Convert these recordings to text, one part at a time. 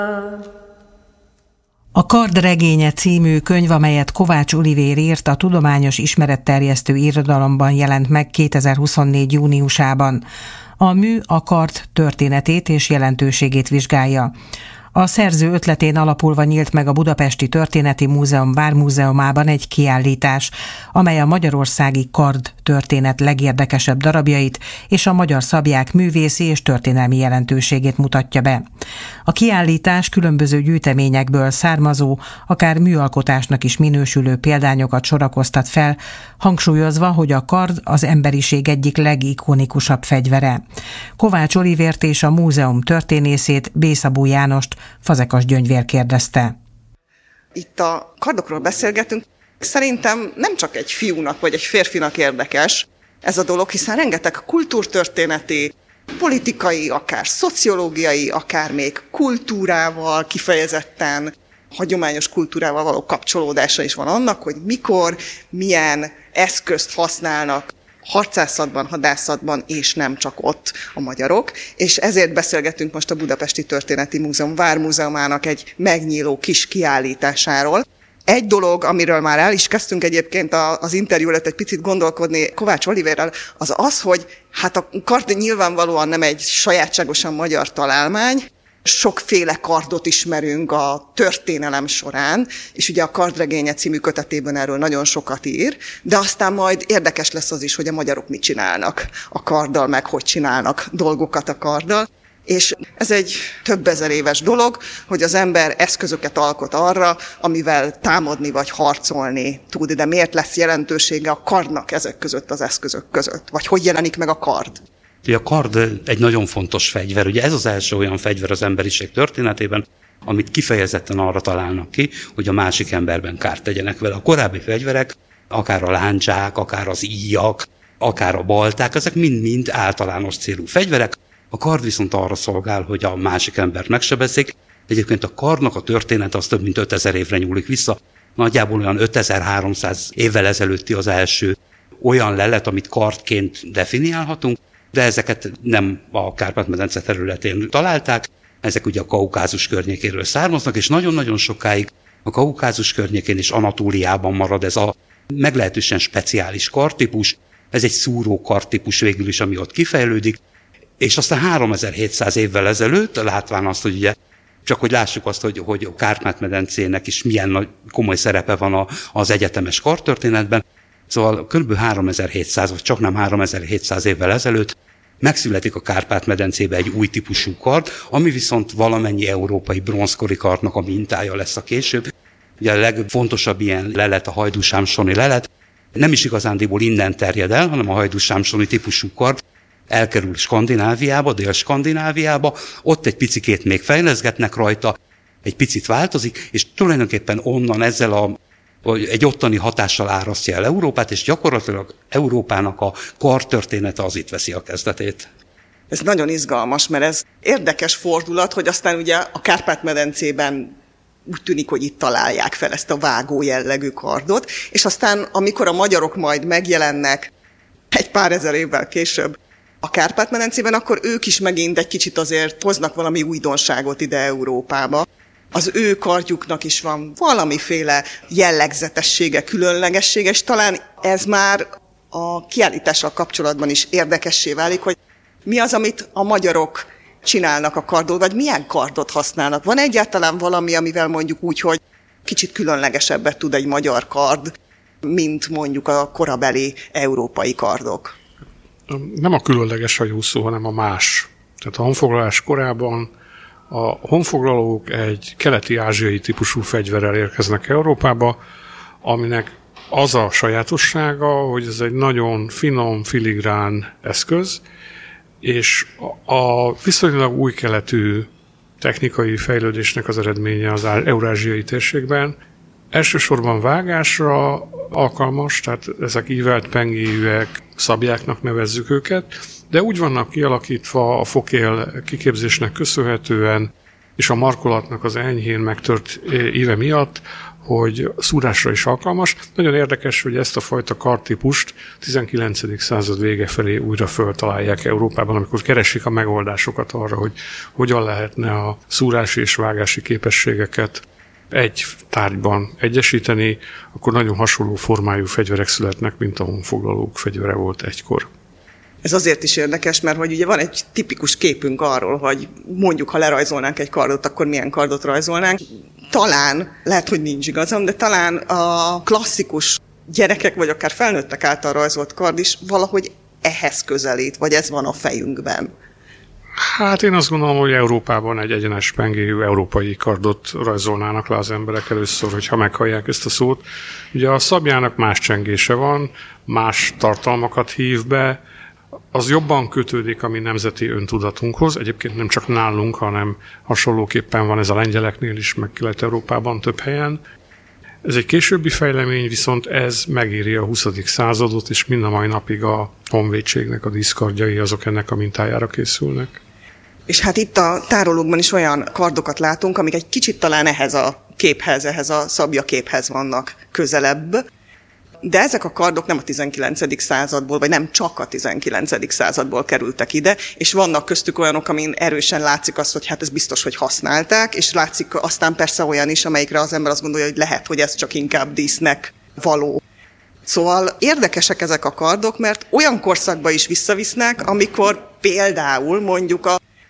A Kard regénye című könyv, amelyet Kovács Olivér írt, a tudományos ismeretterjesztő irodalomban jelent meg 2024. júniusában. A mű a kard történetét és jelentőségét vizsgálja. A szerző ötletén alapulva nyílt meg a Budapesti Történeti Múzeum Vármúzeumában egy kiállítás, amely a magyarországi kard történet legérdekesebb darabjait és a magyar szablyák művészi és történelmi jelentőségét mutatja be. A kiállítás különböző gyűjteményekből származó, akár műalkotásnak is minősülő példányokat sorakoztat fel, hangsúlyozva, hogy a kard az emberiség egyik legikonikusabb fegyvere. Kovács Olivért és a múzeum történészét, Bészabó Jánost Fazekas Gyöngyvér kérdezte. Itt a kardokról beszélgetünk. Szerintem nem csak egy fiúnak vagy egy férfinak érdekes ez a dolog, hiszen rengeteg kultúrtörténeti, politikai, akár szociológiai, akár még kultúrával, kifejezetten hagyományos kultúrával való kapcsolódása is van annak, hogy mikor, milyen eszközt használnak harcászatban, hadászatban, és nem csak ott a magyarok. És ezért beszélgetünk most a Budapesti Történeti Múzeum Vármúzeumának egy megnyíló kis kiállításáról. Egy dolog, amiről már el is kezdtünk egyébként az interjú előtt egy picit gondolkodni Kovács Olivérrel, az az, hogy hát a kard nyilvánvalóan nem egy sajátságosan magyar találmány, sokféle kardot ismerünk a történelem során, és ugye a Kard regénye című kötetében erről nagyon sokat ír, de aztán majd érdekes lesz az is, hogy a magyarok mit csinálnak a karddal, meg hogy csinálnak dolgokat a karddal. És ez egy több ezer éves dolog, hogy az ember eszközöket alkot arra, amivel támadni vagy harcolni tud, de miért lesz jelentősége a kardnak ezek között az eszközök között? Vagy hogy jelenik meg a kard? A kard egy nagyon fontos fegyver. Ugye ez az első olyan fegyver az emberiség történetében, amit kifejezetten arra találnak ki, hogy a másik emberben kárt tegyenek vele. A korábbi fegyverek, akár a lándzsák, akár az íjak, akár a balták, ezek mind-mind általános célú fegyverek. A kard viszont arra szolgál, hogy a másik embert megsebezzék. Egyébként a kardnak a története az több mint 5000 évre nyúlik vissza. Nagyjából olyan 5300 évvel ezelőtti az első olyan lelet, amit kardként definiálhatunk, de ezeket nem a Kárpát-medence területén találták, ezek ugye a Kaukázus környékéről származnak, és nagyon-nagyon sokáig a Kaukázus környékén és Anatóliában marad ez a meglehetősen speciális kardtípus, ez egy szúró kardtípus végül is, ami ott kifejlődik, és aztán 3700 évvel ezelőtt, látván azt, hogy ugye, csak hogy lássuk azt, hogy a Kárpát-medencének is milyen nagy, komoly szerepe van az egyetemes kardtörténetben, szóval kb. 3700, vagy csak nem 3700 évvel ezelőtt megszületik a Kárpát-medencébe egy új típusú kard, ami viszont valamennyi európai bronzkori kardnak a mintája lesz a később. Ugye a legfontosabb ilyen lelet a hajdúsámsoni lelet. Nem is igazándiból innen terjed el, hanem a hajdúsámsoni típusú kard elkerül Skandináviába, Dél-Skandináviába, ott egy picikét még fejleszgetnek rajta, egy picit változik, és tulajdonképpen onnan ezzel egy ottani hatással árasztja el Európát, és gyakorlatilag Európának a kardtörténete az itt veszi a kezdetét. Ez nagyon izgalmas, mert ez érdekes fordulat, hogy aztán ugye a Kárpát-medencében úgy tűnik, hogy itt találják fel ezt a vágó jellegű kardot, és aztán amikor a magyarok majd megjelennek egy pár ezer évvel később a Kárpát-medencében, akkor ők is megint egy kicsit azért hoznak valami újdonságot ide Európába. Az ő kardjuknak is van valamiféle jellegzetessége, különlegessége, és talán ez már a kiállítással kapcsolatban is érdekessé válik, hogy mi az, amit a magyarok csinálnak a karddal, vagy milyen kardot használnak. Van egyáltalán valami, amivel mondjuk úgy, hogy kicsit különlegesebbet tud egy magyar kard, mint mondjuk a korabeli európai kardok? Nem a különleges a jó szó, hanem a más. Tehát a honfoglalás korában a honfoglalók egy keleti-ázsiai típusú fegyverrel érkeznek Európába, aminek az a sajátossága, hogy ez egy nagyon finom, filigrán eszköz, és a viszonylag új keletű technikai fejlődésnek az eredménye az eurázsiai térségben. Elsősorban vágásra alkalmas, tehát ezek ívelt pengéjűek, szablyáknak nevezzük őket, de úgy vannak kialakítva a fokél kiképzésnek köszönhetően, és a markolatnak az enyhén megtört íve miatt, hogy szúrásra is alkalmas. Nagyon érdekes, hogy ezt a fajta kartípust 19. század vége felé újra föltalálják Európában, amikor keresik a megoldásokat arra, hogy hogyan lehetne a szúrási és vágási képességeket egy tárgyban egyesíteni, akkor nagyon hasonló formájú fegyverek születnek, mint a honfoglalók fegyvere volt egykor. Ez azért is érdekes, mert hogy ugye van egy tipikus képünk arról, hogy mondjuk, ha lerajzolnánk egy kardot, akkor milyen kardot rajzolnánk. Talán, lehet, hogy nincs igazam, de talán a klasszikus gyerekek, vagy akár felnőttek által rajzolt kard is valahogy ehhez közelít, vagy ez van a fejünkben. Hát én azt gondolom, hogy Európában egy egyenes pengéjű európai kardot rajzolnának le az emberek először, hogyha meghallják ezt a szót. Ugye a szabjának más csengése van, más tartalmakat hív be, az jobban kötődik a mi nemzeti öntudatunkhoz. Egyébként nem csak nálunk, hanem hasonlóképpen van ez a lengyeleknél is, meg Kelet-Európában több helyen. Ez egy későbbi fejlemény, viszont ez megéri a 20. századot, és mind a mai napig a honvédségnek a díszkardjai azok ennek a mintájára készülnek. És hát itt a tárolókban is olyan kardokat látunk, amik egy kicsit talán ehhez a képhez, ehhez a szabja képhez vannak közelebb. De ezek a kardok nem a 19. századból, vagy nem csak a 19. századból kerültek ide, és vannak köztük olyanok, amin erősen látszik az, hogy hát ez biztos, hogy használták, és látszik aztán persze olyan is, amelyikre az ember azt gondolja, hogy lehet, hogy ez csak inkább dísznek való. Szóval érdekesek ezek a kardok, mert olyan korszakba is visszavisznek, amikor például mondjuk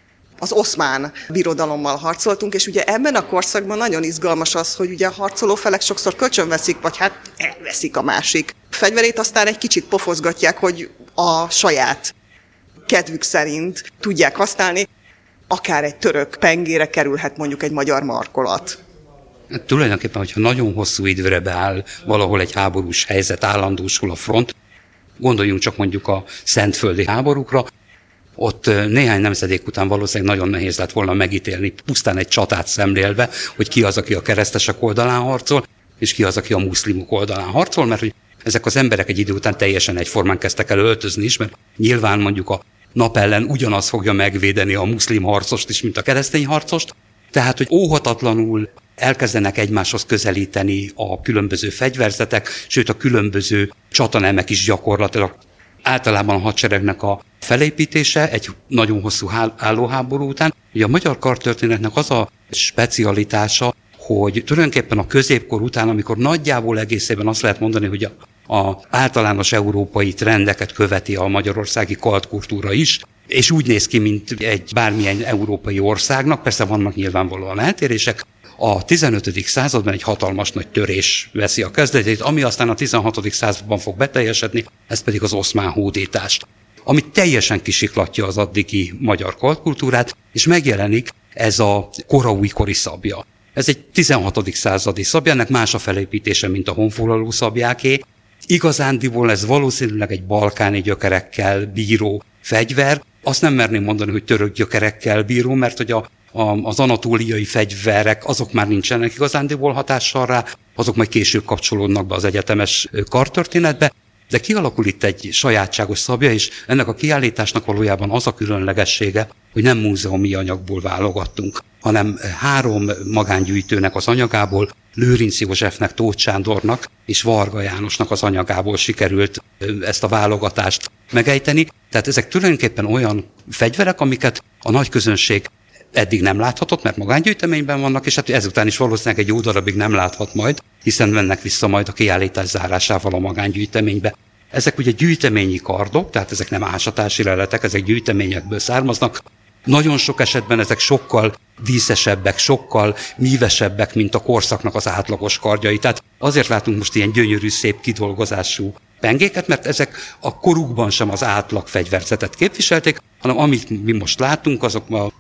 az oszmán birodalommal harcoltunk, és ugye ebben a korszakban nagyon izgalmas az, hogy ugye a harcoló felek sokszor kölcsönveszik, vagy hát elveszik a másik fegyverét, aztán egy kicsit pofozgatják, hogy a saját kedvük szerint tudják használni. Akár egy török pengére kerülhet mondjuk egy magyar markolat. Tulajdonképpen, hogyha nagyon hosszú időre beáll valahol egy háborús helyzet, állandósul a front, gondoljunk csak mondjuk a szentföldi háborúkra, ott néhány nemzedék után valószínűleg nagyon nehéz lett volna megítélni, pusztán egy csatát szemlélve, hogy ki az, aki a keresztesek oldalán harcol, és ki az, aki a muszlimok oldalán harcol, mert hogy ezek az emberek egy idő után teljesen egyformán kezdtek el öltözni is, mert nyilván mondjuk a nap ellen ugyanaz fogja megvédeni a muszlim harcost is, mint a keresztény harcost, tehát, hogy óhatatlanul elkezdenek egymáshoz közelíteni a különböző fegyverzetek, sőt a különböző csatanemek is gyakorlatilag. Általában a hadseregnek a felépítése egy nagyon hosszú állóháború után. Ugye a magyar kartörténetnek az a specialitása, hogy tulajdonképpen a középkor után, amikor nagyjából egészében azt lehet mondani, hogy a általános európai trendeket követi a magyarországi kaltkultúra is, és úgy néz ki, mint egy bármilyen európai országnak, persze vannak nyilvánvalóan eltérések, a 15. században egy hatalmas nagy törés veszi a kezdetét, ami aztán a 16. században fog beteljesedni, ez pedig az oszmán hódítás, ami teljesen kisiklatja az addigi magyar kaltkultúrát, és megjelenik ez a koraújkori szabja. Ez egy 16. századi szabja, ennek más a felépítése, mint a honfoglaló szabjáké. Igazándiból ez valószínűleg egy balkáni gyökerekkel bíró fegyver. Azt nem merném mondani, hogy török gyökerekkel bíró, mert hogy az anatóliai fegyverek, azok már nincsenek igazándiból hatással rá, azok majd később kapcsolódnak be az egyetemes kartörténetbe, de kialakul itt egy sajátságos szabja, és ennek a kiállításnak valójában az a különlegessége, hogy nem múzeumi anyagból válogattunk, hanem 3 magángyűjtőnek az anyagából, Lőrinc Józsefnek, Tóth Sándornak és Varga Jánosnak az anyagából sikerült ezt a válogatást megejteni. Tehát ezek tulajdonképpen olyan fegyverek, amiket a nagy közönség eddig nem láthatott, mert magángyűjteményben vannak, és hát ezután is valószínűleg egy jó darabig nem láthat majd, hiszen mennek vissza majd a kiállítás zárásával a magángyűjteménybe. Ezek ugye gyűjteményi kardok, tehát ezek nem ásatási leletek, ezek gyűjteményekből származnak. Nagyon sok esetben ezek sokkal díszesebbek, sokkal mívesebbek, mint a korszaknak az átlagos kardjai. Tehát azért látunk most ilyen gyönyörű, szép kidolgozású pengéket, mert ezek a korukban sem az átlag fegyverzetet képviselték, hanem amit mi most látunk, azok a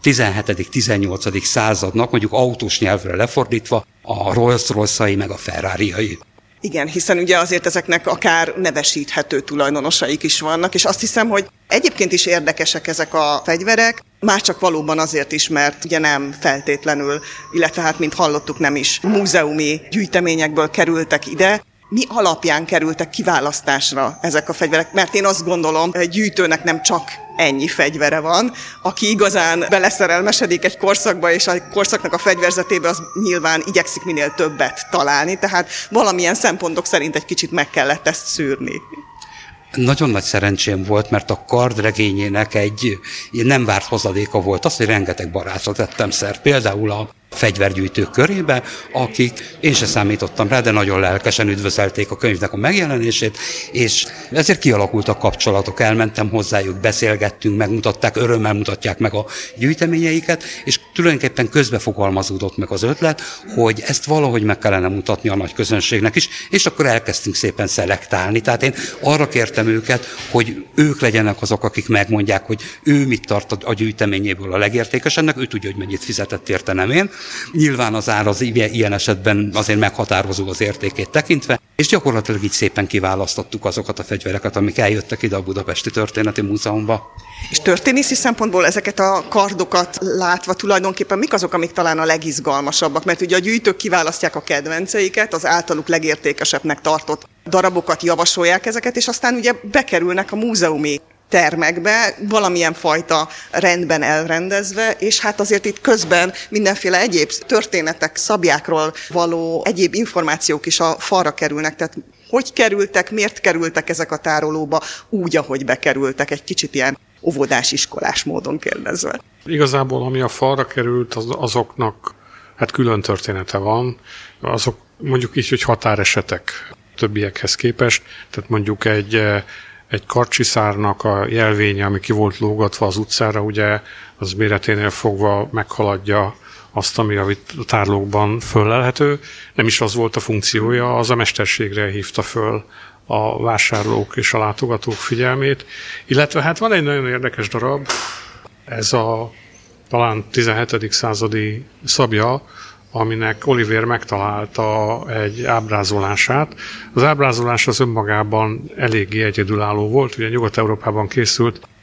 17.-18. századnak, mondjuk autós nyelvre lefordítva, a Rolls-Royce-ai meg a Ferrari-ai. Igen, hiszen ugye azért ezeknek akár nevesíthető tulajdonosaik is vannak, és azt hiszem, hogy egyébként is érdekesek ezek a fegyverek, már csak valóban azért is, mert ugye nem feltétlenül, illetve hát, mint hallottuk, nem is múzeumi gyűjteményekből kerültek ide. Mi alapján kerültek kiválasztásra ezek a fegyverek? Mert én azt gondolom, hogy egy gyűjtőnek nem csak ennyi fegyvere van. Aki igazán beleszerelmesedik egy korszakba, és a korszaknak a fegyverzetébe, az nyilván igyekszik minél többet találni, tehát valamilyen szempontok szerint egy kicsit meg kellett ezt szűrni. Nagyon nagy szerencsém volt, mert a kard regényének egy nem várt hozadéka volt az, hogy rengeteg barátra tettem szert. Például a fegyvergyűjtők körébe, akik, én se számítottam rá, de nagyon lelkesen üdvözölték a könyvnek a megjelenését, és ezért kialakultak kapcsolatok, elmentem hozzájuk, beszélgettünk, megmutatták, örömmel mutatják meg a gyűjteményeiket, és tulajdonképpen közbefogalmazódott meg az ötlet, hogy ezt valahogy meg kellene mutatni a nagy közönségnek is, és akkor elkezdtünk szépen szelektálni. Tehát én arra kértem őket, hogy ők legyenek azok, akik megmondják, hogy ő mit tart a gyűjteményéből a legértékesebbnek, ő tudja, hogy mennyit fizetett érte, nem én. Nyilván az ár az ilyen esetben azért meghatározó az értékét tekintve, és gyakorlatilag így szépen kiválasztottuk azokat a fegyvereket, amik eljöttek ide a Budapesti Történeti Múzeumba. És történészi szempontból ezeket a kardokat látva tulajdonképpen mik azok, amik talán a legizgalmasabbak? Mert ugye a gyűjtők kiválasztják a kedvenceiket, az általuk legértékesebbnek tartott darabokat javasolják ezeket, és aztán ugye bekerülnek a múzeumi termekbe, valamilyen fajta rendben elrendezve, és hát azért itt közben mindenféle egyéb történetek, szabjákról való egyéb információk is a falra kerülnek, tehát hogy kerültek, miért kerültek ezek a tárolóba úgy, ahogy bekerültek, egy kicsit ilyen óvodás, iskolás módon kérdezve. Igazából, ami a falra került, azoknak hát külön története van, azok mondjuk így, hogy határesetek többiekhez képest, tehát mondjuk egy kardcsiszárnak a jelvénye, ami ki volt lógatva az utcára, ugye az méreténél fogva meghaladja azt, ami a tárlókban föllelhető. Nem is az volt a funkciója, az a mesterségre hívta föl a vásárlók és a látogatók figyelmét. Illetve hát van egy nagyon érdekes darab, ez a talán 17. századi szabja, aminek Olivér megtalálta egy ábrázolását. Az ábrázolás az önmagában eléggé egyedülálló volt, ugye Nyugat-Európában készült,